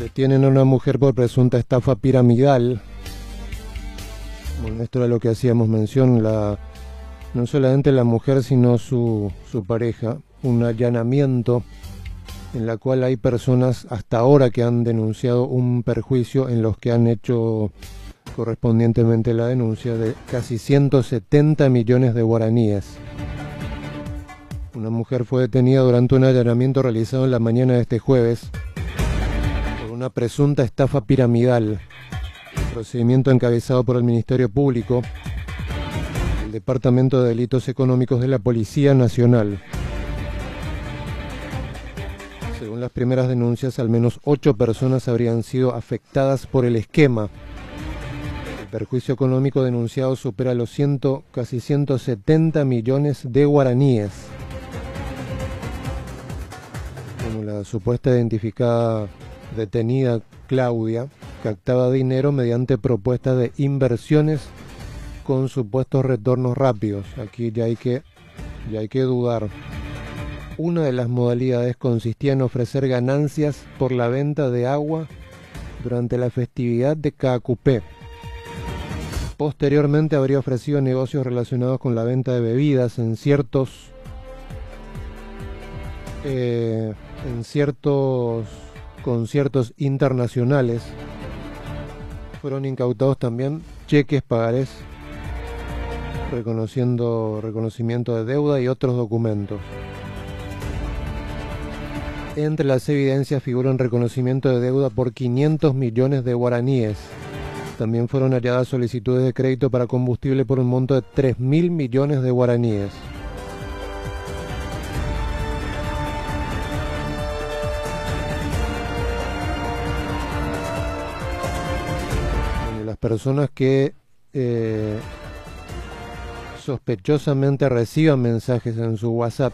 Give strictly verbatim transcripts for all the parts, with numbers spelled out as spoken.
Detienen a una mujer por presunta estafa piramidal. Bueno, esto era lo que hacíamos mención, la, no solamente la mujer sino su, su pareja. Un allanamiento en la cual hay personas hasta ahora que han denunciado un perjuicio en los que han hecho correspondientemente la denuncia de casi ciento setenta millones de guaraníes. Una mujer fue detenida durante un allanamiento realizado en la mañana de este jueves por una presunta estafa piramidal. El procedimiento encabezado por el Ministerio Público, el Departamento de Delitos Económicos de la Policía Nacional. Según las primeras denuncias, al menos ocho personas habrían sido afectadas por el esquema. El perjuicio económico denunciado supera los ciento, casi ciento setenta millones de guaraníes. Bueno, la supuesta identificada detenida Claudia captaba dinero mediante propuestas de inversiones con supuestos retornos rápidos. Aquí ya hay que, ya hay que dudar. Una de las modalidades consistía en ofrecer ganancias por la venta de agua durante la festividad de Caacupé. Posteriormente habría ofrecido negocios relacionados con la venta de bebidas en ciertos eh, en ciertos conciertos internacionales. Fueron incautados también cheques, pagarés, reconociendo reconocimiento de deuda y otros documentos. Entre las evidencias figuran reconocimiento de deuda por quinientos millones de guaraníes. También fueron halladas solicitudes de crédito para combustible por un monto de tres mil millones de guaraníes. Bueno, las personas que eh, sospechosamente reciban mensajes en su WhatsApp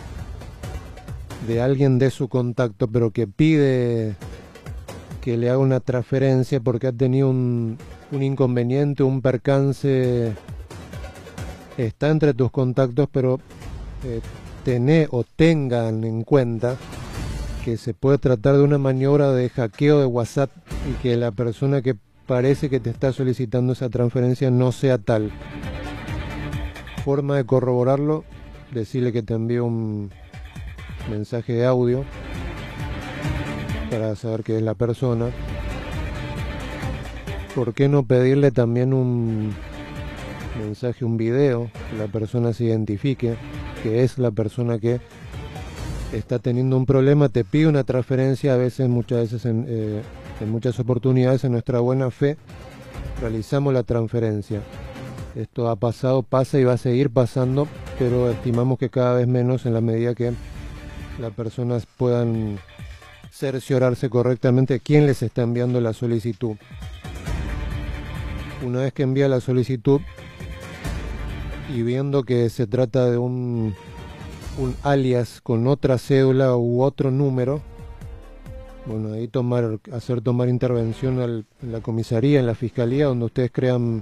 de alguien de su contacto, pero que pide que le haga una transferencia porque ha tenido un, un inconveniente, un percance, está entre tus contactos, pero eh, tené o tengan en cuenta que se puede tratar de una maniobra de hackeo de WhatsApp y que la persona que parece que te está solicitando esa transferencia no sea tal. Forma de corroborarlo, decirle que te envíe un mensaje de audio para saber que es la persona. ¿Por qué no pedirle también un mensaje, un video, que la persona se identifique, que es la persona que está teniendo un problema, te pide una transferencia? A veces, muchas veces, en, eh, en muchas oportunidades, en nuestra buena fe, realizamos la transferencia. Esto ha pasado, pasa y va a seguir pasando, pero estimamos que cada vez menos en la medida que las personas puedan cerciorarse correctamente quién les está enviando la solicitud. Una vez que envía la solicitud y viendo que se trata de un, un alias con otra cédula u otro número, bueno, ahí tomar, hacer tomar intervención al, en la comisaría, en la fiscalía, donde ustedes crean